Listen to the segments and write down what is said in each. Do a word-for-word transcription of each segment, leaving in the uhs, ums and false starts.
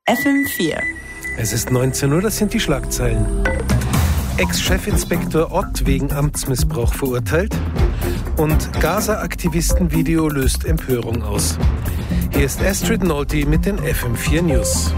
F M vier. Es ist neunzehn Uhr, das sind die Schlagzeilen. Ex-Chefinspektor Ott wegen Amtsmissbrauch verurteilt und Gaza-Aktivisten-Video löst Empörung aus. Hier ist Astrid Nolte mit den F M vier News.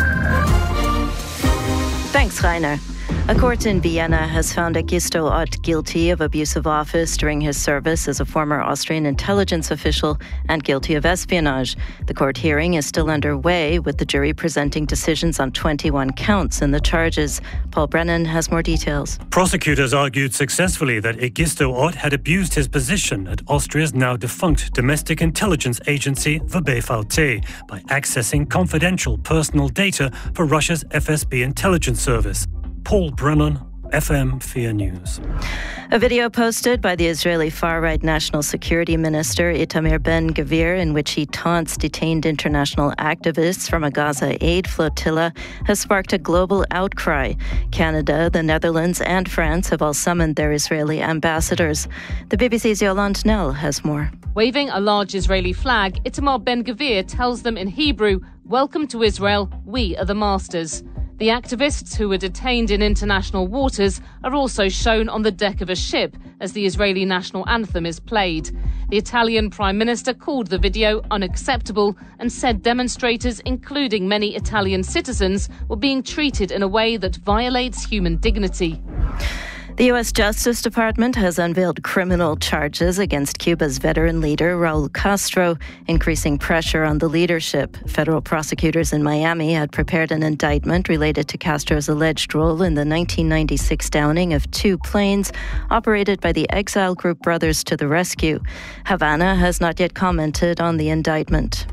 Thanks, Rainer. A court in Vienna has found Egisto Ott guilty of abuse of office during his service as a former Austrian intelligence official and guilty of espionage. The court hearing is still underway, with the jury presenting decisions on twenty-one counts in the charges. Paul Brennan has more details. Prosecutors argued successfully that Egisto Ott had abused his position at Austria's now defunct domestic intelligence agency V B V T by accessing confidential personal data for Russia's F S B intelligence service. Paul Brennan, F M four News. A video posted by the Israeli far-right National Security Minister Itamar Ben-Gvir, in which he taunts detained international activists from a Gaza aid flotilla, has sparked a global outcry. Canada, the Netherlands and France have all summoned their Israeli ambassadors. The B B C's Yolande Nell has more. Waving a large Israeli flag, Itamar Ben-Gvir tells them in Hebrew, "Welcome to Israel, we are the masters." The activists who were detained in international waters are also shown on the deck of a ship as the Israeli national anthem is played. The Italian Prime Minister called the video unacceptable and said demonstrators, including many Italian citizens, were being treated in a way that violates human dignity. The U S Justice Department has unveiled criminal charges against Cuba's veteran leader, Raul Castro, increasing pressure on the leadership. Federal prosecutors in Miami had prepared an indictment related to Castro's alleged role in the nineteen ninety-six downing of two planes operated by the exile group Brothers to the Rescue. Havana has not yet commented on the indictment.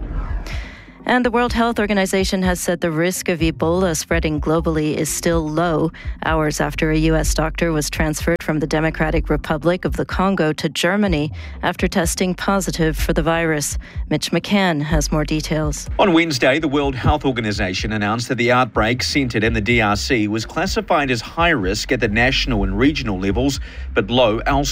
And the World Health Organization has said the risk of Ebola spreading globally is still low, hours after a U S doctor was transferred from the Democratic Republic of the Congo to Germany after testing positive for the virus. Mitch McCann has more details. On Wednesday, the World Health Organization announced that the outbreak centred in the D R C was classified as high risk at the national and regional levels, but low elsewhere.